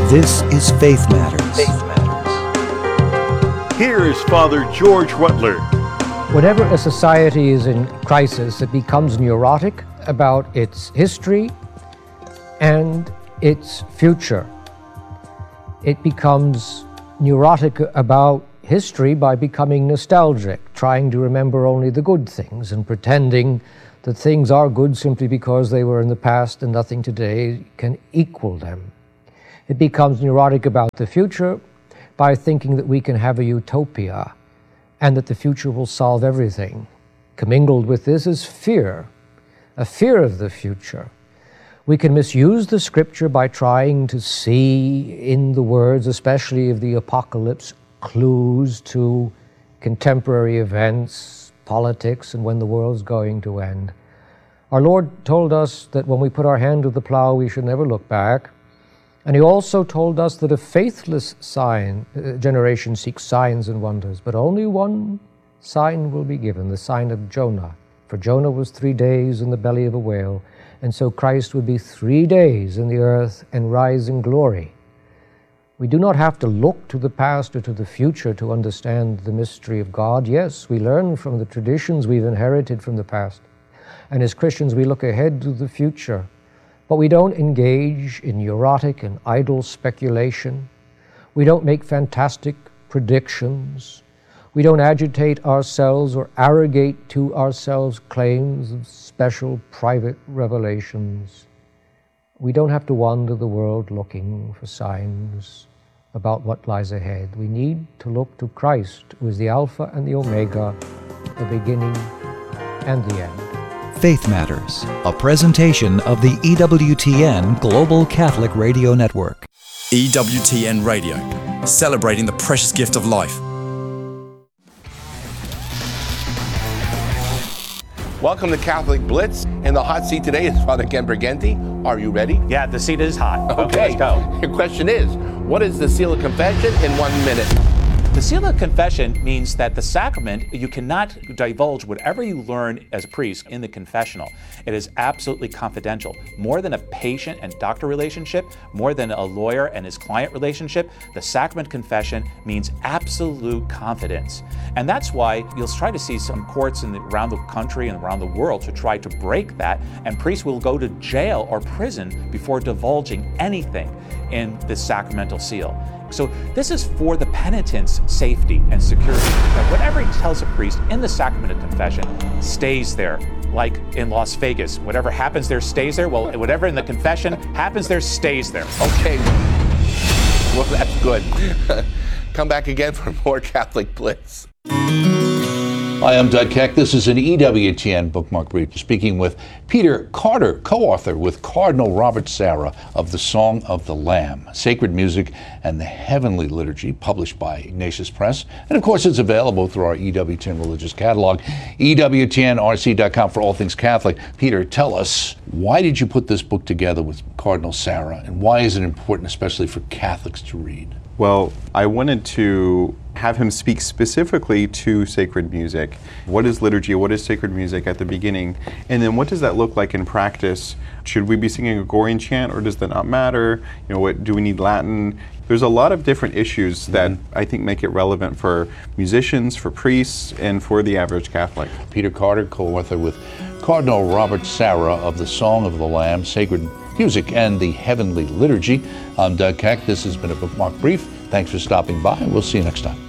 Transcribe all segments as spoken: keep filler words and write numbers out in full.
This is Faith Matters. Faith Matters. Here is Father George Rutler. Whenever a society is in crisis, it becomes neurotic about its history and its future. It becomes neurotic about history by becoming nostalgic, trying to remember only the good things and pretending that things are good simply because they were in the past and nothing today can equal them. It becomes neurotic about the future by thinking that we can have a utopia and that the future will solve everything. Commingled with this is fear, a fear of the future. We can misuse the scripture by trying to see in the words, especially of the apocalypse, clues to contemporary events, politics, and when the world's going to end. Our Lord told us that when we put our hand to the plow, we should never look back. And he also told us that a faithless sign, uh, generation seeks signs and wonders, but only one sign will be given, the sign of Jonah. For Jonah was three days in the belly of a whale, and so Christ would be three days in the earth and rise in glory. We do not have to look to the past or to the future to understand the mystery of God. Yes, we learn from the traditions we've inherited from the past. And as Christians, we look ahead to the future. But we don't engage in neurotic and idle speculation. We don't make fantastic predictions. We don't agitate ourselves or arrogate to ourselves claims of special private revelations. We don't have to wander the world looking for signs about what lies ahead. We need to look to Christ, who is the Alpha and the Omega, the beginning and the end. Faith Matters, a presentation of the E W T N Global Catholic Radio Network. E W T N Radio, celebrating the precious gift of life. Welcome to Catholic Blitz. In the hot seat today is Father Ken Briganti. Are you ready? Yeah, the seat is hot. Okay, okay let's go. Your question is, what is the seal of confession in one minute? The seal of confession means that the sacrament, you cannot divulge whatever you learn as a priest in the confessional. It is absolutely confidential. More than a patient and doctor relationship, more than a lawyer and his client relationship, the sacrament confession means absolute confidence. And that's why you'll try to see some courts in the, around the country and around the world to try to break that, and priests will go to jail or prison before divulging anything in this sacramental seal. So this is for the penitent's safety and security. That whatever he tells a priest in the sacrament of confession stays there, like in Las Vegas. Whatever happens there stays there. Well, whatever in the confession happens there stays there. Okay, well, that's good. Come back again for more Catholic Blitz. Hi, I'm Doug Keck. This is an E W T N Bookmark Brief, speaking with Peter Carter, co-author with Cardinal Robert Sarah of The Song of the Lamb, Sacred Music and the Heavenly Liturgy, published by Ignatius Press. And of course, it's available through our E W T N Religious Catalog, E W T N R C dot com for all things Catholic. Peter, tell us, why did you put this book together with Cardinal Sarah, and why is it important, especially for Catholics, to read? Well, I wanted to have him speak specifically to sacred music. What is liturgy? What is sacred music at the beginning? And then what does that look like in practice? Should we be singing a Gregorian chant, or does that not matter? You know, what do we need Latin? There's a lot of different issues that mm-hmm. I think make it relevant for musicians, for priests, and for the average Catholic. Peter Carter, co-author with Cardinal Robert Sarah of The Song of the Lamb, Sacred Music and the Heavenly Liturgy. I'm Doug Keck. This has been a Bookmark Brief. Thanks for stopping by, and we'll see you next time.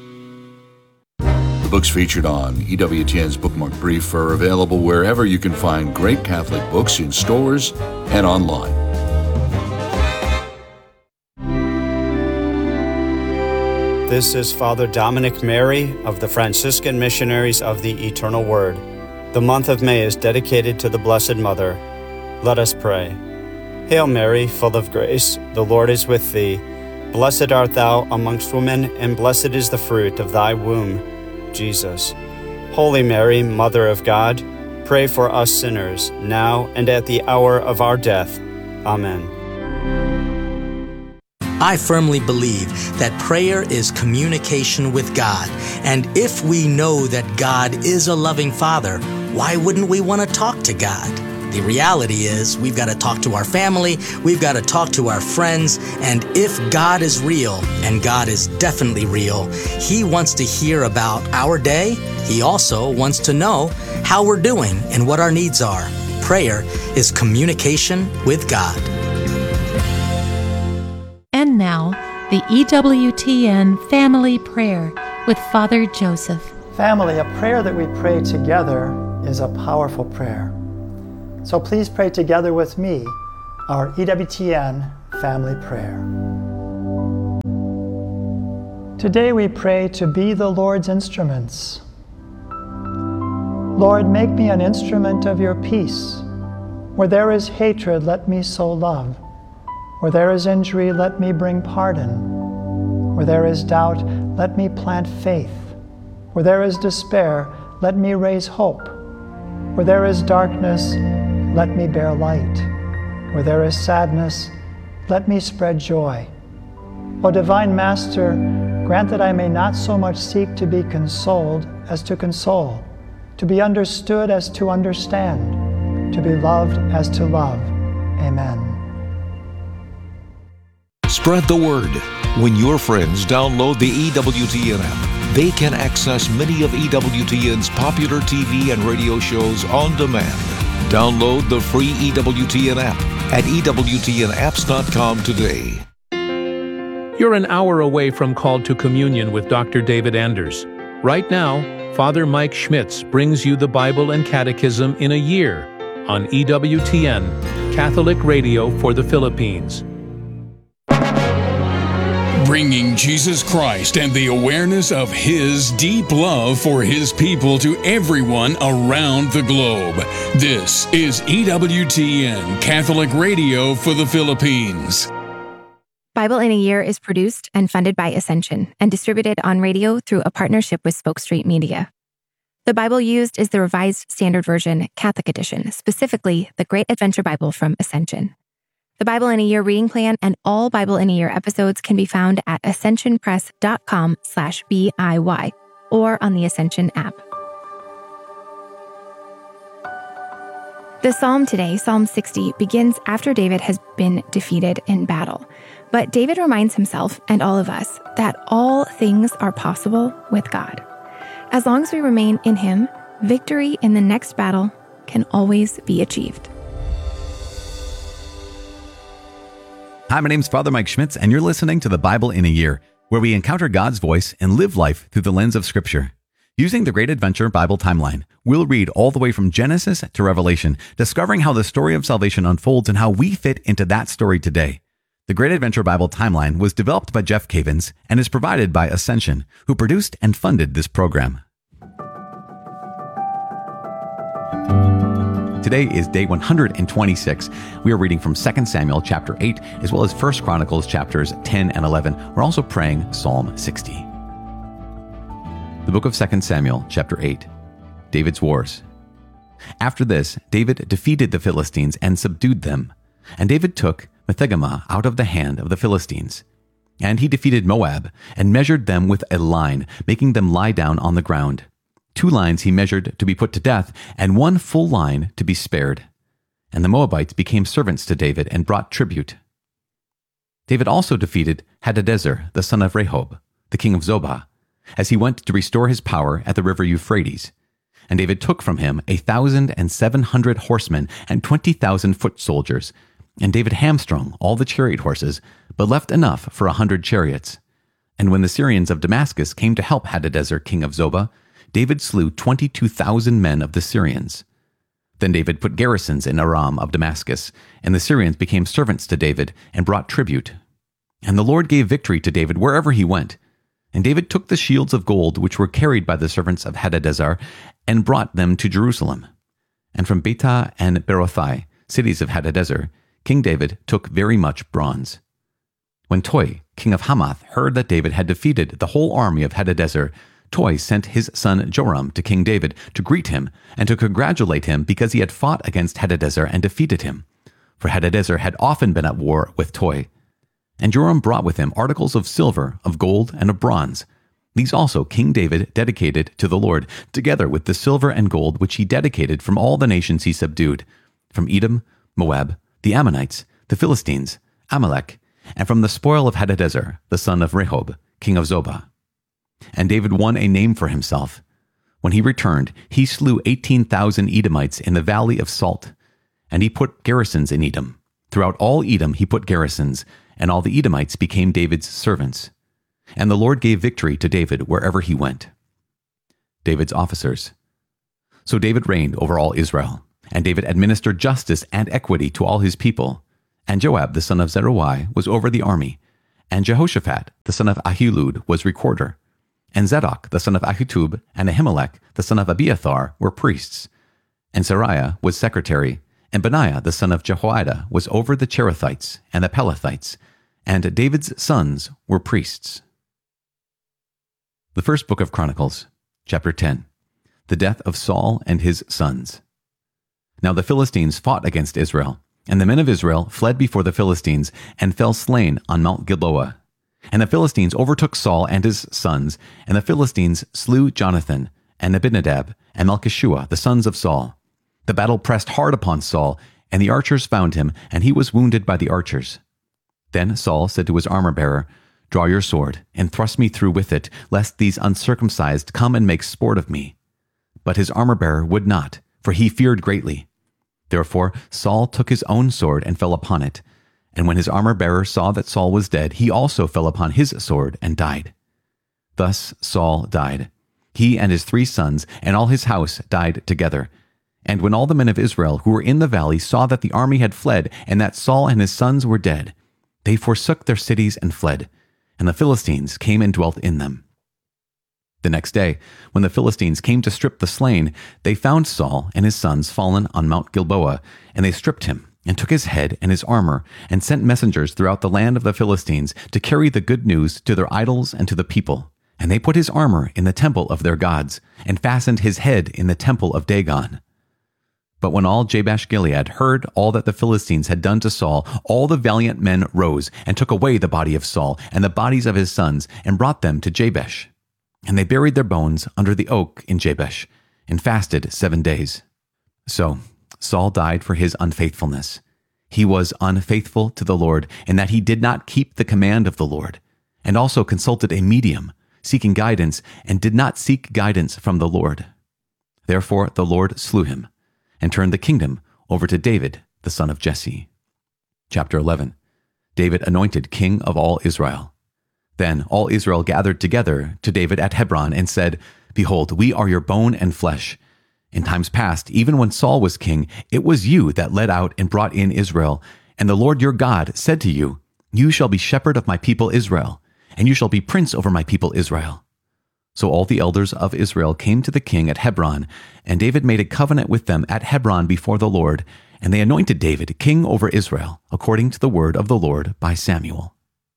The books featured on E W T N's Bookmark Brief are available wherever you can find great Catholic books, in stores and online. This is Father Dominic Mary of the Franciscan Missionaries of the Eternal Word. The month of May is dedicated to the Blessed Mother. Let us pray. Hail Mary, full of grace, the Lord is with thee. Blessed art thou amongst women, and blessed is the fruit of thy womb, Jesus. Holy Mary, Mother of God, pray for us sinners, now and at the hour of our death. Amen. I firmly believe that prayer is communication with God, and if we know that God is a loving Father, why wouldn't we want to talk to God? The reality is we've got to talk to our family, we've got to talk to our friends, and if God is real, and God is definitely real, He wants to hear about our day. He also wants to know how we're doing and what our needs are. Prayer is communication with God. And now, the E W T N Family Prayer with Father Joseph. Family, a prayer that we pray together is a powerful prayer. So please pray together with me our E W T N Family Prayer. Today we pray to be the Lord's instruments. Lord, make me an instrument of your peace. Where there is hatred, let me sow love. Where there is injury, let me bring pardon. Where there is doubt, let me plant faith. Where there is despair, let me raise hope. Where there is darkness, let me bear light. Where there is sadness, let me spread joy. O Divine Master, grant that I may not so much seek to be consoled as to console, to be understood as to understand, to be loved as to love. Amen. Spread the word. When your friends download the E W T N app, they can access many of E W T N's popular T V and radio shows on demand. Download the free E W T N app at E W T N apps dot com today. You're an hour away from Called to Communion with Doctor David Anders. Right now, Father Mike Schmitz brings you the Bible and Catechism in a year on E W T N, Catholic Radio for the Philippines. Bringing Jesus Christ and the awareness of His deep love for His people to everyone around the globe. This is E W T N, Catholic Radio for the Philippines. Bible in a Year is produced and funded by Ascension and distributed on radio through a partnership with Spoke Street Media. The Bible used is the Revised Standard Version Catholic Edition, specifically the Great Adventure Bible from Ascension. The Bible in a Year reading plan and all Bible in a Year episodes can be found at ascensionpress.com slash BIY or on the Ascension app. The psalm today, Psalm sixty, begins after David has been defeated in battle. But David reminds himself and all of us that all things are possible with God. As long as we remain in Him, victory in the next battle can always be achieved. Hi, my name's Father Mike Schmitz, and you're listening to the Bible in a Year, where we encounter God's voice and live life through the lens of Scripture. Using the Great Adventure Bible Timeline, we'll read all the way from Genesis to Revelation, discovering how the story of salvation unfolds and how we fit into that story today. The Great Adventure Bible Timeline was developed by Jeff Cavins and is provided by Ascension, who produced and funded this program. Today is day one hundred twenty-six. We are reading from Second Samuel chapter eight, as well as First Chronicles chapters ten and eleven. We're also praying Psalm sixty. The book of Second Samuel chapter eight, David's Wars. After this, David defeated the Philistines and subdued them. And David took Methegama out of the hand of the Philistines. And he defeated Moab and measured them with a line, making them lie down on the ground. Two lines he measured to be put to death, and one full line to be spared. And the Moabites became servants to David and brought tribute. David also defeated Hadadezer, the son of Rehob, the king of Zobah, as he went to restore his power at the river Euphrates. And David took from him a thousand and seven hundred horsemen and twenty thousand foot soldiers. And David hamstrung all the chariot horses, but left enough for a hundred chariots. And when the Syrians of Damascus came to help Hadadezer, king of Zobah, David slew twenty-two thousand men of the Syrians. Then David put garrisons in Aram of Damascus, and the Syrians became servants to David and brought tribute. And the Lord gave victory to David wherever he went. And David took the shields of gold which were carried by the servants of Hadadezer and brought them to Jerusalem. And from Betah and Berothai, cities of Hadadezer, King David took very much bronze. When Toi, king of Hamath, heard that David had defeated the whole army of Hadadezer, Toi sent his son Joram to King David to greet him and to congratulate him because he had fought against Hadadezer and defeated him. For Hadadezer had often been at war with Toi. And Joram brought with him articles of silver, of gold, and of bronze. These also King David dedicated to the Lord, together with the silver and gold which he dedicated from all the nations he subdued. from Edom, Moab, the Ammonites, the Philistines, Amalek, and from the spoil of Hadadezer, the son of Rehob, king of Zobah. And David won a name for himself. When he returned, he slew eighteen thousand Edomites in the valley of Salt, and he put garrisons in Edom. Throughout all Edom he put garrisons, and all the Edomites became David's servants. And the Lord gave victory to David wherever he went. David's officers. So David reigned over all Israel, and David administered justice and equity to all his people. And Joab the son of Zeruiah was over the army, and Jehoshaphat the son of Ahilud was recorder, and Zadok the son of Ahitub and Ahimelech the son of Abiathar were priests, and Seraiah was secretary, and Benaiah the son of Jehoiada was over the Cherethites and the Pelethites, and David's sons were priests. The first book of Chronicles, chapter ten. The death of Saul and his sons. Now the Philistines fought against Israel, and the men of Israel fled before the Philistines and fell slain on Mount Gilboa. And the Philistines overtook Saul and his sons, and the Philistines slew Jonathan, and Abinadab, and Malchishua, the sons of Saul. The battle pressed hard upon Saul, and the archers found him, and he was wounded by the archers. Then Saul said to his armor-bearer, "Draw your sword, and thrust me through with it, lest these uncircumcised come and make sport of me." But his armor-bearer would not, for he feared greatly. Therefore Saul took his own sword and fell upon it. And when his armor-bearer saw that Saul was dead, he also fell upon his sword and died. Thus Saul died. He and his three sons and all his house died together. And when all the men of Israel who were in the valley saw that the army had fled, and that Saul and his sons were dead, they forsook their cities and fled, and the Philistines came and dwelt in them. The next day, when the Philistines came to strip the slain, they found Saul and his sons fallen on Mount Gilboa, and they stripped him, and took his head and his armor, and sent messengers throughout the land of the Philistines to carry the good news to their idols and to the people. And they put his armor in the temple of their gods, and fastened his head in the temple of Dagon. But when all Jabesh-Gilead heard all that the Philistines had done to Saul, all the valiant men rose, and took away the body of Saul, and the bodies of his sons, and brought them to Jabesh. And they buried their bones under the oak in Jabesh, and fasted seven days. So Saul died for his unfaithfulness. He was unfaithful to the Lord, in that he did not keep the command of the Lord, and also consulted a medium, seeking guidance, and did not seek guidance from the Lord. Therefore the Lord slew him, and turned the kingdom over to David, the son of Jesse. Chapter eleven. David anointed king of all Israel. Then all Israel gathered together to David at Hebron and said, "Behold, we are your bone and flesh. In times past, even when Saul was king, it was you that led out and brought in Israel. And the Lord your God said to you, 'You shall be shepherd of my people Israel, and you shall be prince over my people Israel.'" So all the elders of Israel came to the king at Hebron, and David made a covenant with them at Hebron before the Lord, and they anointed David king over Israel, according to the word of the Lord by Samuel.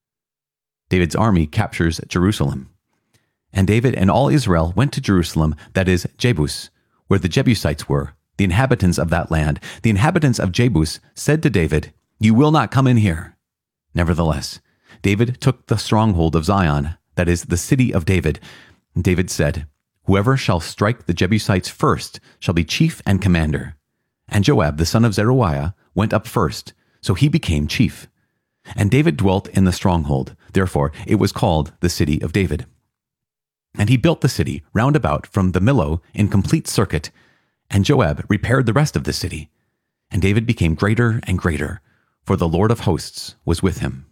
David's army captures Jerusalem. And David and all Israel went to Jerusalem, that is, Jebus, where the Jebusites were, the inhabitants of that land. The inhabitants of Jebus said to David, "You will not come in here." Nevertheless, David took the stronghold of Zion, that is, the city of David. David said, "Whoever shall strike the Jebusites first shall be chief and commander." And Joab the son of Zeruiah went up first, so he became chief. And David dwelt in the stronghold, therefore it was called the city of David. And he built the city round about from the Millo in complete circuit, and Joab repaired the rest of the city. And David became greater and greater, for the Lord of hosts was with him.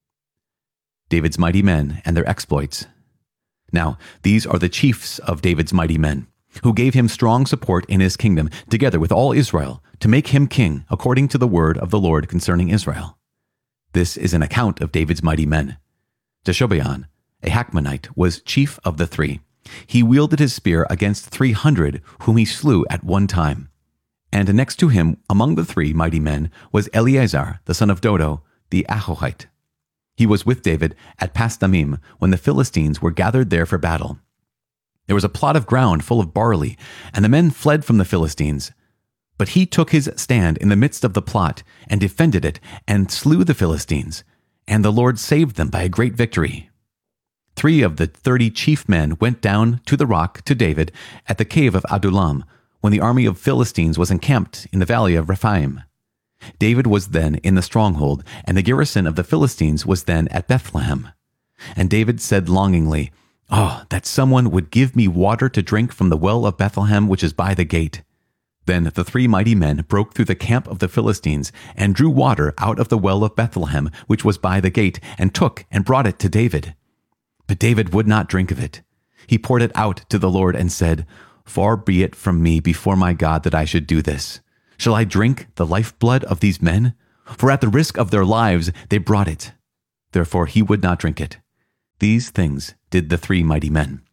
David's mighty men and their exploits. Now these are the chiefs of David's mighty men, who gave him strong support in his kingdom, together with all Israel, to make him king according to the word of the Lord concerning Israel. This is an account of David's mighty men. Jeshobeam, a Hakmonite, was chief of the three. He wielded his spear against three hundred, whom he slew at one time. And next to him, among the three mighty men, was Eleazar, the son of Dodo, the Ahohite. He was with David at Pasdamim when the Philistines were gathered there for battle. There was a plot of ground full of barley, and the men fled from the Philistines. But he took his stand in the midst of the plot, and defended it, and slew the Philistines, and the Lord saved them by a great victory. Three of the thirty chief men went down to the rock to David at the cave of Adullam, when the army of Philistines was encamped in the valley of Rephaim. David was then in the stronghold, and the garrison of the Philistines was then at Bethlehem. And David said longingly, "Oh, that someone would give me water to drink from the well of Bethlehem which is by the gate." Then the three mighty men broke through the camp of the Philistines, and drew water out of the well of Bethlehem which was by the gate, and took and brought it to David. But David would not drink of it. He poured it out to the Lord and said, "Far be it from me before my God that I should do this. Shall I drink the lifeblood of these men? For at the risk of their lives they brought it." Therefore he would not drink it. These things did the three mighty men.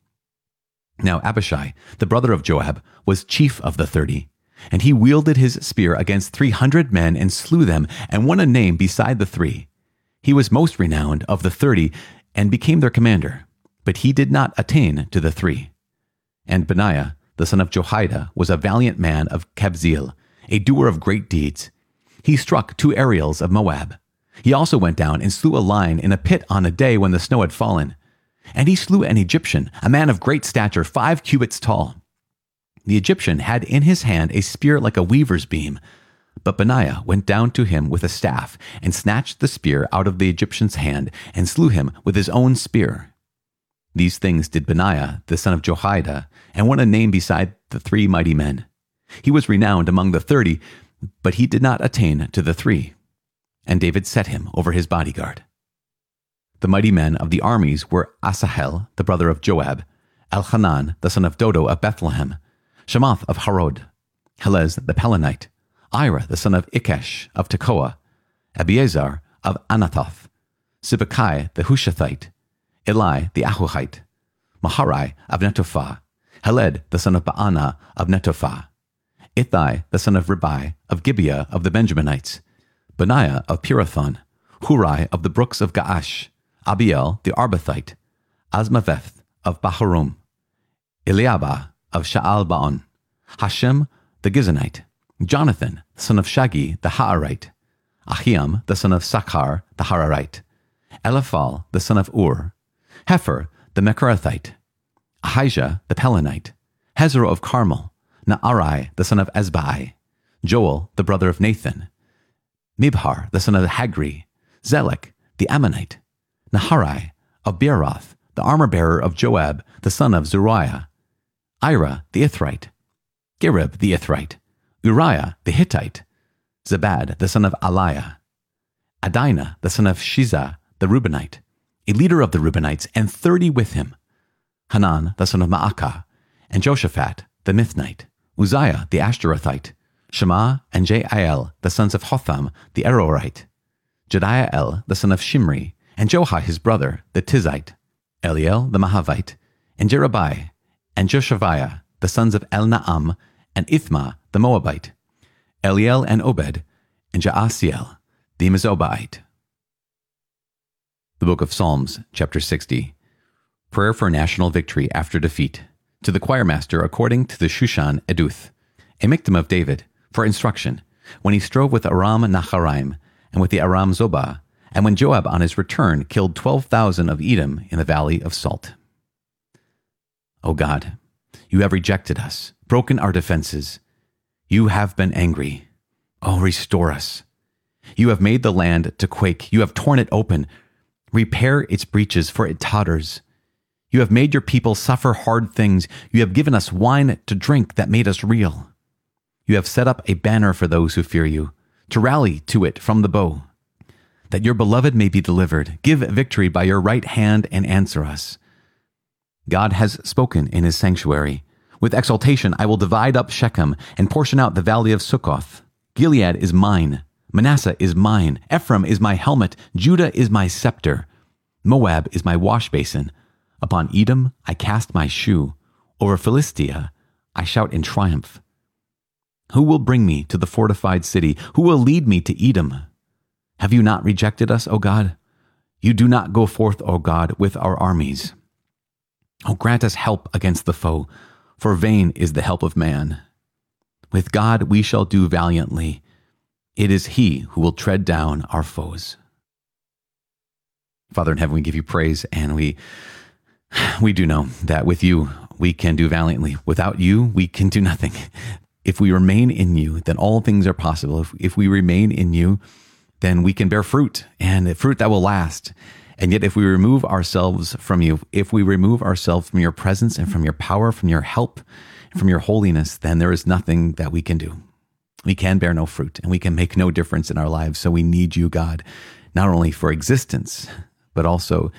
Now Abishai, the brother of Joab, was chief of the thirty, and he wielded his spear against three hundred men and slew them, and won a name beside the three. He was most renowned of the thirty, and became their commander, but he did not attain to the three. And Benaiah, the son of Jehoiada, was a valiant man of Kabzeel, a doer of great deeds. He struck two Ariels of Moab. He also went down and slew a lion in a pit on a day when the snow had fallen. And he slew an Egyptian, a man of great stature, five cubits tall. The Egyptian had in his hand a spear like a weaver's beam. But Benaiah went down to him with a staff, and snatched the spear out of the Egyptian's hand, and slew him with his own spear. These things did Benaiah, the son of Jehoiada, and won a name beside the three mighty men. He was renowned among the thirty, but he did not attain to the three. And David set him over his bodyguard. The mighty men of the armies were Asahel, the brother of Joab, Elhanan, the son of Dodo of Bethlehem, Shemoth of Harod, Helez the Pelonite, Ira, the son of Ikesh of Tekoa, Abiezer of Anathoth, Sibbecai the Hushathite, Eli the Ahuhite, Maharai of Netophah, Heled the son of Baana of Netophah, Ithai the son of Ribai of Gibeah of the Benjaminites, Benaiah of Pirathon, Hurai of the brooks of Gaash, Abiel the Arbathite, Asmaveth of Baharum, Eliabah of Shaalbaon, Hashem the Gizonite, Jonathan the son of Shagi the Haarite, Ahiam the son of Sakhar the Hararite, Eliphal the son of Ur, Hefer the Mecharathite, Ahijah the Pelonite, Hezro of Carmel, Naarai the son of Ezbai, Joel the brother of Nathan, Mibhar the son of Hagri, Zelek the Ammonite, Naharai of Beeroth, the armor-bearer of Joab the son of Zeruiah, Ira the Ithrite, Gerib the Ithrite, Uriah the Hittite, Zabad the son of Aliah, Adina the son of Shiza the Reubenite, a leader of the Reubenites, and thirty with him, Hanan the son of Maacah, and Joshaphat the Mithnite, Uzziah the Ashtarothite, Shema and Jeiel the sons of Hotham the Arorite, Jediael the son of Shimri, and Joha his brother the Tizite, Eliel the Mahavite, and Jerubai, and Joshaviah the sons of Elnaam, and Ithma the Moabite, Eliel and Obed, and Jaasiel the Mezobaite. The Book of Psalms, chapter sixty. Prayer for national victory after defeat. To the choirmaster according to the Shushan Eduth. A Miktam of David, for instruction, when he strove with Aram Naharaim, and with the Aram Zobah, and when Joab on his return killed twelve thousand of Edom in the valley of Salt. O God, you have rejected us, broken our defenses. You have been angry. Oh, restore us. You have made the land to quake. You have torn it open. Repair its breaches, for it totters. You have made your people suffer hard things. You have given us wine to drink that made us reel. You have set up a banner for those who fear you, to rally to it from the bow, that your beloved may be delivered. Give victory by your right hand and answer us. God has spoken in his sanctuary. With exultation I will divide up Shechem and portion out the valley of Sukkoth. Gilead is mine. Manasseh is mine. Ephraim is my helmet. Judah is my scepter. Moab is my wash basin. Upon Edom I cast my shoe. Over Philistia I shout in triumph. Who will bring me to the fortified city? Who will lead me to Edom? Have you not rejected us, O God? You do not go forth, O God, with our armies. O grant us help against the foe, for vain is the help of man. With God we shall do valiantly. It is he who will tread down our foes. Father in heaven, we give you praise, and we We do know that with you, we can do valiantly. Without you, we can do nothing. If we remain in you, then all things are possible. If, if we remain in you, then we can bear fruit, and fruit that will last. And yet if we remove ourselves from you, if we remove ourselves from your presence and from your power, from your help, from your holiness, then there is nothing that we can do. We can bear no fruit, and we can make no difference in our lives. So we need you, God, not only for existence, but also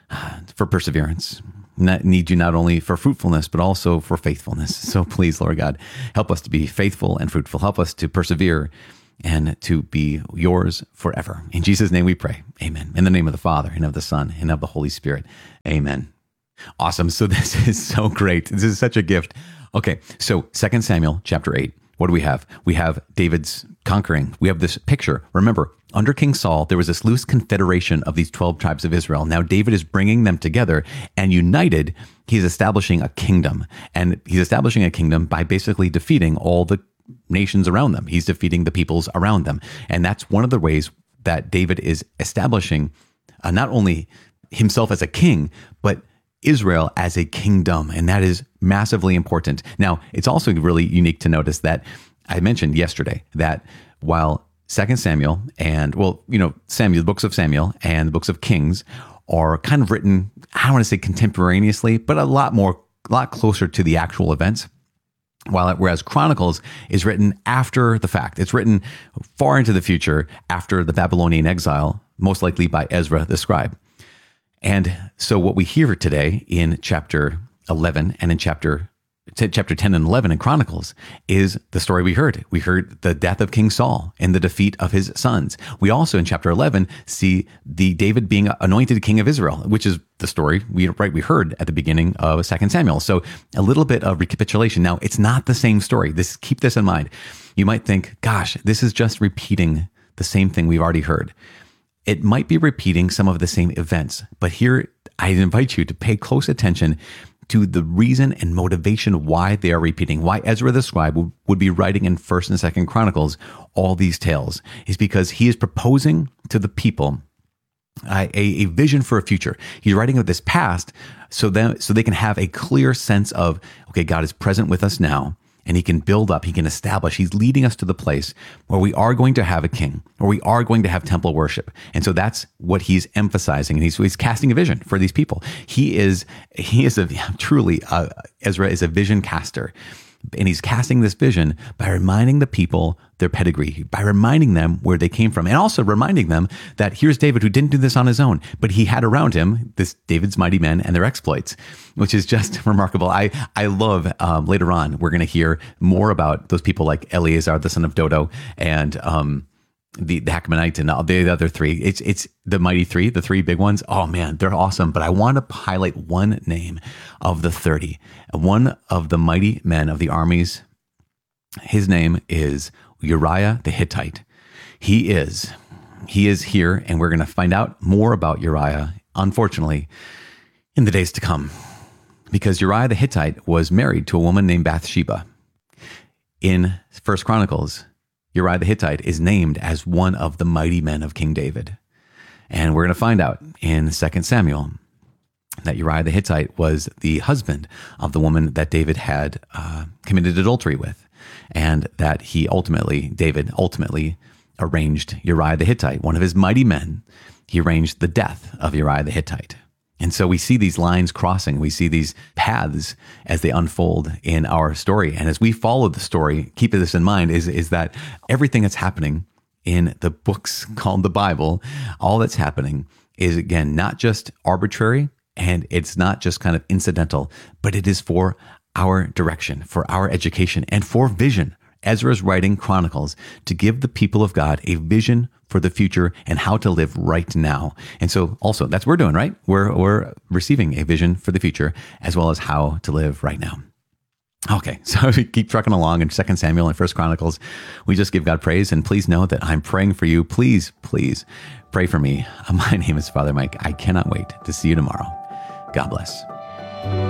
for perseverance. Not, need you not only for fruitfulness, but also for faithfulness. So please, Lord God, help us to be faithful and fruitful. Help us to persevere and to be yours forever. In Jesus' name we pray. Amen. In the name of the Father, and of the Son, and of the Holy Spirit. Amen. Awesome. So this is so great. This is such a gift. Okay, so Second Samuel chapter eight. What do we have? We have David's conquering. We have this picture. Remember, under King Saul, there was this loose confederation of these twelve tribes of Israel. Now David is bringing them together, and united, he's establishing a kingdom. And he's establishing a kingdom by basically defeating all the nations around them. He's defeating the peoples around them. And that's one of the ways that David is establishing uh, not only himself as a king, but Israel as a kingdom. And that is massively important. Now, it's also really unique to notice that I mentioned yesterday that while Second Samuel and, well, you know, Samuel, the books of Samuel and the books of Kings are kind of written, I don't want to say contemporaneously, but a lot more, a lot closer to the actual events. While whereas Chronicles is written after the fact. It's written far into the future after the Babylonian exile, most likely by Ezra the scribe. And so what we hear today in chapter eleven and in chapter chapter ten and eleven in Chronicles is the story we heard. We heard the death of King Saul and the defeat of his sons. We also in chapter eleven see the David being anointed king of Israel, which is the story we right we heard at the beginning of Second Samuel. So a little bit of recapitulation. Now, it's not the same story. This keep this in mind. You might think, gosh, this is just repeating the same thing we've already heard. It might be repeating some of the same events, but here I invite you to pay close attention to the reason and motivation why they are repeating, why Ezra the scribe would be writing in First and Second Chronicles all these tales, is because he is proposing to the people a, a vision for a future. He's writing of this past so that so they can have a clear sense of, okay, God is present with us now. And he can build up, he can establish, he's leading us to the place where we are going to have a king, where we are going to have temple worship. And so that's what he's emphasizing. And he's, he's casting a vision for these people. He is, he is a truly, uh, Ezra is a vision caster. And he's casting this vision by reminding the people their pedigree, by reminding them where they came from, and also reminding them that here's David who didn't do this on his own, but he had around him this David's mighty men and their exploits, which is just remarkable. I, I love, um, later on, we're going to hear more about those people like Eleazar, the son of Dodo, and um, the, the Hachmonite and all the other three. It's it's the mighty three, the three big ones. Oh man, they're awesome. But I want to highlight one name of the thirty, one of the mighty men of the armies. His name is Uriah the Hittite. He is, he is here, and we're going to find out more about Uriah, unfortunately, in the days to come. Because Uriah the Hittite was married to a woman named Bathsheba. In First Chronicles, Uriah the Hittite is named as one of the mighty men of King David. And we're going to find out in Second Samuel that Uriah the Hittite was the husband of the woman that David had uh, committed adultery with. And that he ultimately, David ultimately arranged Uriah the Hittite, one of his mighty men. He arranged the death of Uriah the Hittite. And so we see these lines crossing. We see these paths as they unfold in our story. And as we follow the story, keep this in mind, is, is that everything that's happening in the books called the Bible, all that's happening is, again, not just arbitrary, and it's not just kind of incidental, but it is for our direction, for our education, and for vision. Ezra's writing Chronicles to give the people of God a vision for the future and how to live right now. And so also that's what we're doing, right? We're, we're receiving a vision for the future as well as how to live right now. Okay, so we keep trucking along in Second Samuel and First Chronicles. We just give God praise, and please know that I'm praying for you. Please, please pray for me. My name is Father Mike. I cannot wait to see you tomorrow. God bless.